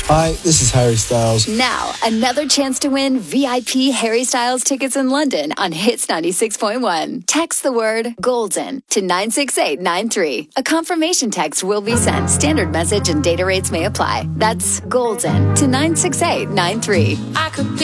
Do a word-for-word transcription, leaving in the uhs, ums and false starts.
Hi, this is Harry Styles. Now, another chance to win V I P Harry Styles tickets in London on Hits ninety-six point one. Text the word GOLDEN to nine six eight nine three. A confirmation text will be sent. Standard message and data rates may apply. That's GOLDEN to nine six eight nine three. I could be